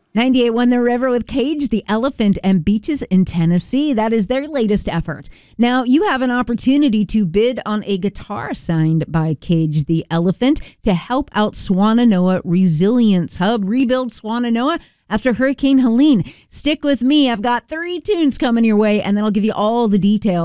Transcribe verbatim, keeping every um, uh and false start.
ninety-eight point one The River with Cage the Elephant and Beaches in Tennessee. That is their latest effort. Now, you have an opportunity to bid on a guitar signed by Cage the Elephant to help out Swannanoa Resilience Hub rebuild Swannanoa after Hurricane Helene. Stick with me. I've got three tunes coming your way, and then I'll give you all the details.